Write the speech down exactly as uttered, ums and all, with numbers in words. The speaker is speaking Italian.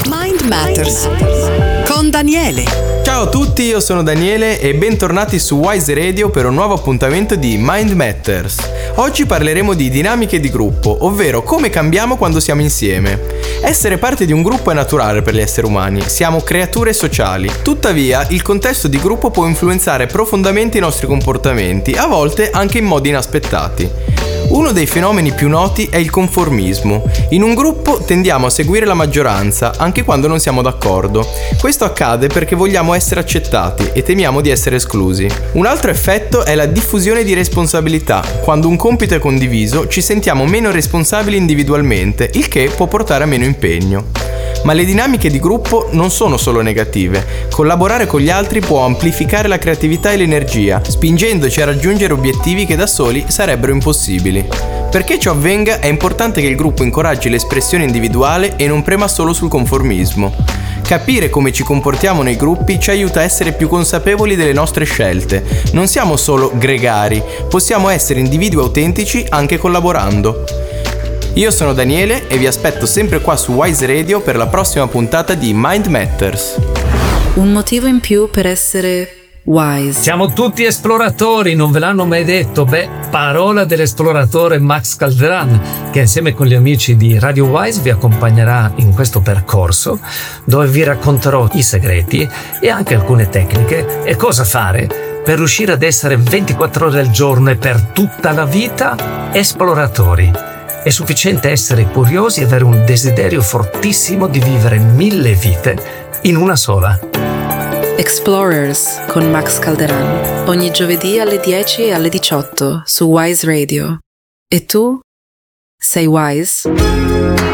Mind Matters con Daniele. Ciao a tutti, io sono Daniele e bentornati su Wise Radio per un nuovo appuntamento di Mind Matters. Oggi parleremo di dinamiche di gruppo, ovvero come cambiamo quando siamo insieme. Essere parte di un gruppo è naturale per gli esseri umani, siamo creature sociali. Tuttavia, il contesto di gruppo può influenzare profondamente i nostri comportamenti, a volte anche in modi inaspettati. Uno dei fenomeni più noti è il conformismo. In un gruppo tendiamo a seguire la maggioranza, anche quando non siamo d'accordo. Questo accade perché vogliamo essere accettati e temiamo di essere esclusi. Un altro effetto è la diffusione di responsabilità. Quando un compito è condiviso, ci sentiamo meno responsabili individualmente, il che può portare a meno impegno. Ma le dinamiche di gruppo non sono solo negative. Collaborare con gli altri può amplificare la creatività e l'energia, spingendoci a raggiungere obiettivi che da soli sarebbero impossibili. Perché ciò avvenga è importante che il gruppo incoraggi l'espressione individuale e non prema solo sul conformismo. Capire come ci comportiamo nei gruppi ci aiuta a essere più consapevoli delle nostre scelte. Non siamo solo gregari, possiamo essere individui autentici anche collaborando. Io sono Daniele e vi aspetto sempre qua su Wise Radio per la prossima puntata di Mind Matters. Un motivo in più per essere wise. Siamo tutti esploratori, non ve l'hanno mai detto? Beh, parola dell'esploratore Max Calderan, che insieme con gli amici di Radio Wise vi accompagnerà in questo percorso, dove vi racconterò i segreti e anche alcune tecniche e cosa fare per riuscire ad essere ventiquattro ore al giorno e per tutta la vita esploratori. È sufficiente essere curiosi e avere un desiderio fortissimo di vivere mille vite in una sola. Explorers con Max Calderan, ogni giovedì alle dieci e alle diciotto su Wise Radio. E tu? Sei wise?